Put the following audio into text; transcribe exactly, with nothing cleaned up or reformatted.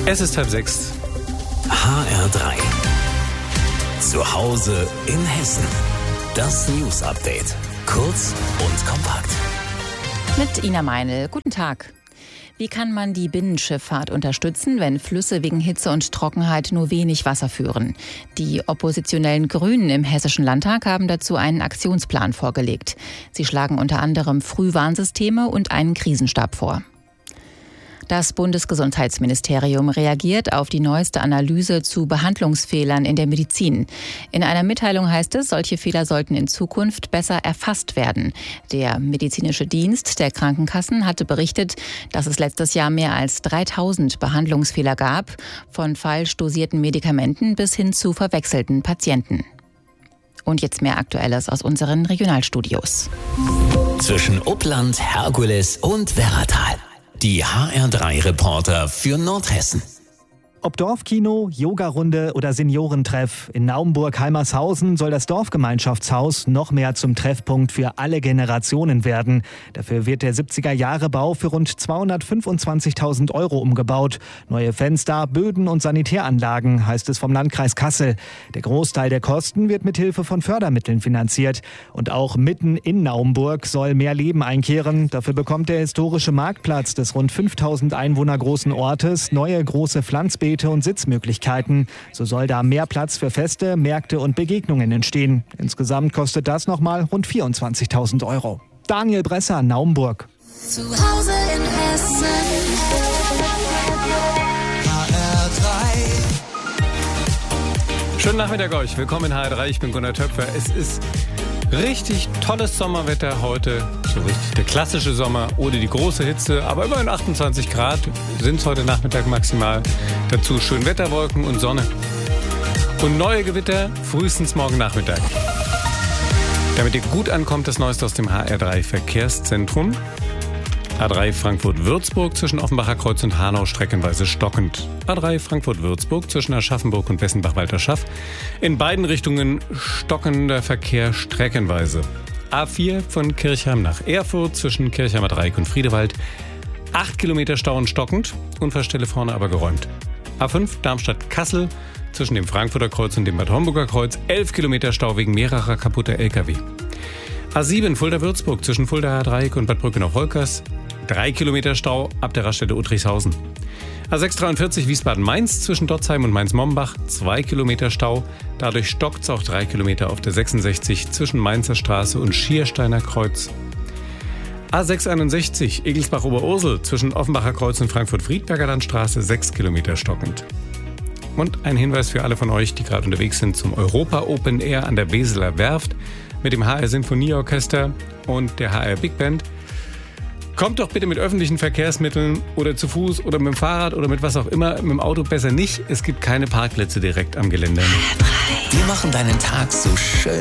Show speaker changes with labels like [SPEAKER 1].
[SPEAKER 1] Es ist halb sechs.
[SPEAKER 2] H R drei. Zu Hause in Hessen. Das News Update. Kurz und kompakt.
[SPEAKER 3] Mit Ina Meinl. Guten Tag. Wie kann man die Binnenschifffahrt unterstützen, wenn Flüsse wegen Hitze und Trockenheit nur wenig Wasser führen? Die oppositionellen Grünen im Hessischen Landtag haben dazu einen Aktionsplan vorgelegt. Sie schlagen unter anderem Frühwarnsysteme und einen Krisenstab vor. Das Bundesgesundheitsministerium reagiert auf die neueste Analyse zu Behandlungsfehlern in der Medizin. In einer Mitteilung heißt es, solche Fehler sollten in Zukunft besser erfasst werden. Der medizinische Dienst der Krankenkassen hatte berichtet, dass es letztes Jahr mehr als dreitausend Behandlungsfehler gab, von falsch dosierten Medikamenten bis hin zu verwechselten Patienten. Und jetzt mehr Aktuelles aus unseren Regionalstudios.
[SPEAKER 2] Zwischen Uppland, Herkules und Werratal. Die H R drei Reporter für Nordhessen.
[SPEAKER 4] Ob Dorfkino, Yogarunde oder Seniorentreff, in Naumburg-Heimershausen soll das Dorfgemeinschaftshaus noch mehr zum Treffpunkt für alle Generationen werden. Dafür wird der siebziger-Jahre-Bau für rund zweihundertfünfundzwanzigtausend Euro umgebaut. Neue Fenster, Böden und Sanitäranlagen, heißt es vom Landkreis Kassel. Der Großteil der Kosten wird mit Hilfe von Fördermitteln finanziert. Und auch mitten in Naumburg soll mehr Leben einkehren. Dafür bekommt der historische Marktplatz des rund fünftausend Einwohner großen Ortes neue große Pflanzbeete und Sitzmöglichkeiten. So soll da mehr Platz für Feste, Märkte und Begegnungen entstehen. Insgesamt kostet das nochmal rund vierundzwanzigtausend Euro. Daniel Bresser, Naumburg.
[SPEAKER 5] Zu Hause in Hessen. H R drei.
[SPEAKER 1] Schönen Nachmittag euch. Willkommen in H R drei. Ich bin Gunnar Töpfer. Es ist richtig tolles Sommerwetter heute. So richtig der klassische Sommer ohne die große Hitze. Aber immerhin achtundzwanzig Grad sind es heute Nachmittag maximal. Dazu schön Wetterwolken und Sonne. Und neue Gewitter frühestens morgen Nachmittag. Damit ihr gut ankommt, das Neueste aus dem H R drei Verkehrszentrum. A drei Frankfurt-Würzburg zwischen Offenbacher Kreuz und Hanau streckenweise stockend. A drei Frankfurt-Würzburg zwischen Aschaffenburg und Wessenbach-Walterschaff. In beiden Richtungen stockender Verkehr streckenweise. A vier von Kirchheim nach Erfurt zwischen Kirchheimer Dreieck und Friedewald. Acht Kilometer Stau und stockend. Unfallstelle vorne aber geräumt. A fünf Darmstadt-Kassel zwischen dem Frankfurter Kreuz und dem Bad Homburger Kreuz. Elf Kilometer Stau wegen mehrerer kaputter L K W. A sieben Fulda-Würzburg zwischen Fuldaer Dreieck und Bad Brückenau-Holkers. Drei Kilometer Stau ab der Raststätte Uttrichshausen. A sechs dreiundvierzig Wiesbaden-Mainz zwischen Dotzheim und Mainz-Mombach. Zwei Kilometer Stau. Dadurch stockt es auch drei Kilometer auf der sechsundsechzig zwischen Mainzer Straße und Schiersteiner Kreuz. A sechs einundsechzig Egelsbach-Oberursel zwischen Offenbacher Kreuz und Frankfurt-Friedberger Landstraße. Sechs Kilometer stockend. Und ein Hinweis für alle von euch, die gerade unterwegs sind zum Europa Open Air an der Weseler Werft mit dem H R Sinfonieorchester und der H R Big Band. Kommt doch bitte mit öffentlichen Verkehrsmitteln oder zu Fuß oder mit dem Fahrrad oder mit was auch immer. Mit dem Auto besser nicht. Es gibt keine Parkplätze direkt am Gelände.
[SPEAKER 2] Wir machen deinen Tag so schön.